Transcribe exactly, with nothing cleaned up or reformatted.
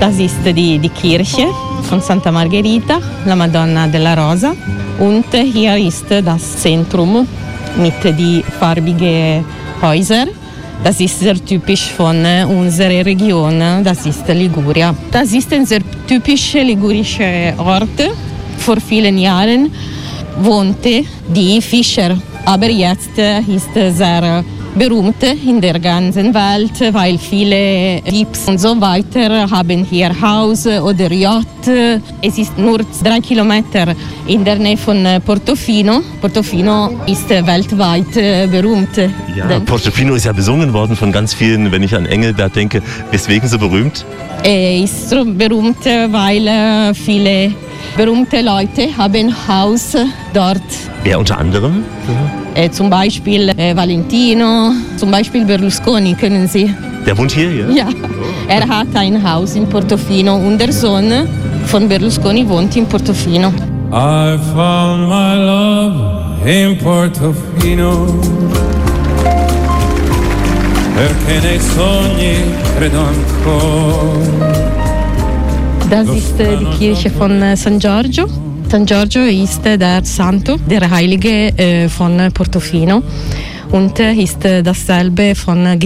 Das ist die, die Kirche von Santa Margherita, la Madonna della Rosa. Und hier ist das Zentrum mit den farbigen Häusern. Das ist sehr typisch von unserer Region, das ist Liguria. Das ist ein sehr typischer ligurischer Ort. Vor vielen Jahren wohnte die Fischer, aber jetzt ist es sehr berühmt in der ganzen Welt, weil viele Jeeps und so weiter haben hier Haus oder Yacht. Es ist nur drei Kilometer in der Nähe von Portofino. Portofino ist weltweit berühmt. Ja, Portofino ist ja besungen worden von ganz vielen, wenn ich an Engelbert denke. Weswegen so berühmt? Er ist so berühmt, weil viele berühmte Leute haben Haus dort. Wer unter anderem? Äh, zum Beispiel äh, Valentino, zum Beispiel Berlusconi, kennen Sie? Der wohnt hier, ja? Ja, er hat ein Haus in Portofino und der Sohn von Berlusconi wohnt in Portofino. I found my love in Portofino, perché nei sogni credo ancora. Das ist äh, die Kirche von äh, San Giorgio. San Giorgio ist äh, der Santo, der Heilige äh, von Portofino und äh, ist äh, dasselbe von